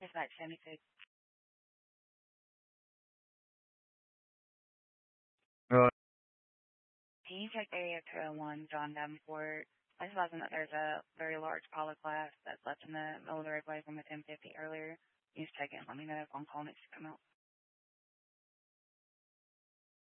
Dispatch 76. Uh, Can you check area 201, John Davenport? I just realized that there's a very large pile of glass that's left in the middle of the roadway from the 1050 earlier. You just check it and let me know if on call needs to come out.